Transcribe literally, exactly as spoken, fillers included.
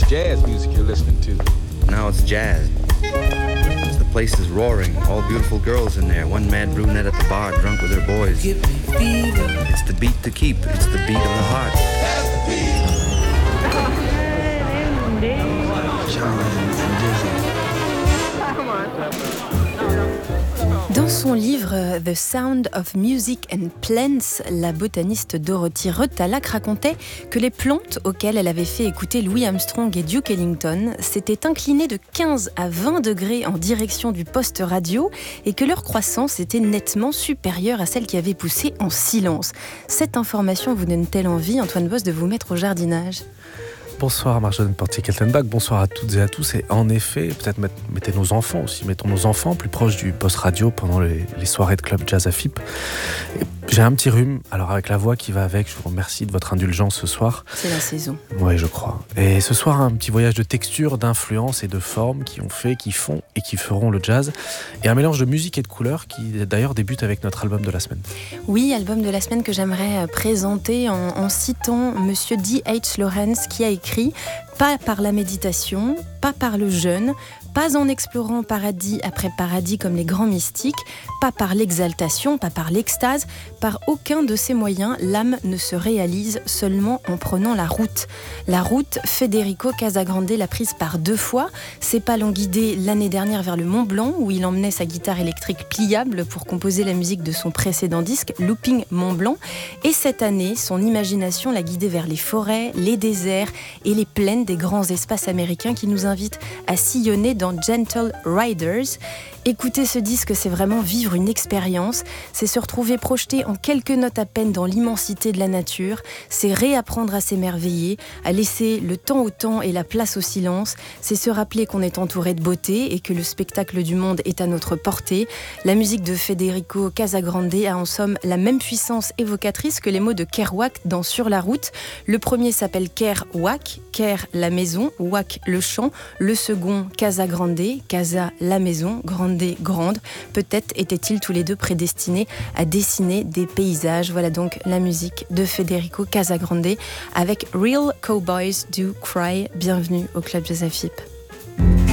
jazz music you're listening to. Now it's jazz. The place is roaring, all beautiful girls in there, one mad brunette at the bar, drunk with her boys. It's the beat to keep, it's the beat of the heart. Dans son livre The Sound of Music and Plants, la botaniste Dorothy Retallack racontait que les plantes auxquelles elle avait fait écouter Louis Armstrong et Duke Ellington s'étaient inclinées de quinze à vingt degrés en direction du poste radio et que leur croissance était nettement supérieure à celle qui avait poussé en silence. Cette information vous donne-t-elle envie, Antoine Boss, de vous mettre au jardinage ? Bonsoir Marjolaine Portier-Keltenbach, bonsoir à toutes et à tous. Et en effet, peut-être mettez nos enfants aussi, mettons nos enfants plus proches du poste radio pendant les, les soirées de Club Jazz à F I P. Et j'ai un petit rhume, alors avec la voix qui va avec, je vous remercie de votre indulgence ce soir. C'est la saison. Oui, je crois. Et ce soir, un petit voyage de texture, d'influence et de forme qui ont fait, qui font et qui feront le jazz. Et un mélange de musique et de couleurs qui d'ailleurs débute avec notre album de la semaine. Oui, album de la semaine que j'aimerais présenter en, en citant Monsieur D H Lawrence qui a écrit « Pas par la méditation, pas par le jeûne, pas en explorant paradis après paradis comme les grands mystiques, pas par l'exaltation, pas par l'extase, par aucun de ces moyens, l'âme ne se réalise seulement en prenant la route. La route, Federico Casagrande l'a prise par deux fois. Ses pas l'ont guidé l'année dernière vers le Mont Blanc, où il emmenait sa guitare électrique pliable pour composer la musique de son précédent disque, Looping Mont Blanc. Et cette année, son imagination l'a guidé vers les forêts, les déserts et les plaines des grands espaces américains qui nous invitent à sillonner dans Gentle Riders. Écouter ce disque, c'est vraiment vivre une expérience, c'est se retrouver projeté en quelques notes à peine dans l'immensité de la nature, c'est réapprendre à s'émerveiller, à laisser le temps au temps et la place au silence, c'est se rappeler qu'on est entouré de beauté et que le spectacle du monde est à notre portée. La musique de Federico Casagrande a en somme la même puissance évocatrice que les mots de Kerouac dans Sur la route. Le premier s'appelle Kerouac, Ker la maison, Wack le chant, le second Casagrande, Casa la maison, grande grande. Peut-être étaient-ils tous les deux prédestinés à dessiner des paysages. Voilà donc la musique de Federico Casagrande avec Real Cowboys Do Cry. Bienvenue au Club Jazz à F I P.